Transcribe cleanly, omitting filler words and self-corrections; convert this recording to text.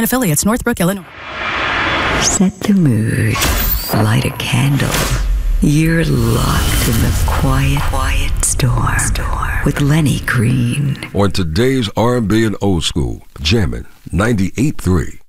and affiliates, Northbrook, Illinois. Set the mood. Light a candle. You're locked in the quiet storm with Lenny Green. On today's R&B and Old School, Jammin' 98.3.